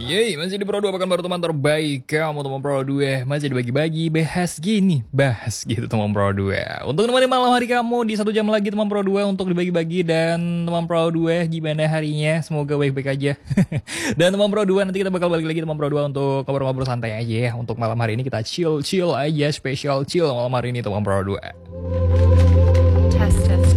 Yeay, masih di Pro 2 Pekan Baru teman terbaik kamu teman Pro 2. Masih dibagi-bagi, bahas gitu teman Pro 2. Untuk menemani malam hari kamu di 1 jam lagi teman Pro 2 untuk dibagi-bagi. Dan teman Pro 2 gimana harinya? Semoga baik-baik aja. Dan teman Pro 2 nanti kita bakal balik lagi teman Pro 2 untuk ngobrol-ngobrol santai aja ya. Untuk malam hari ini kita chill aja, spesial chill malam hari ini teman Pro 2. Test, test.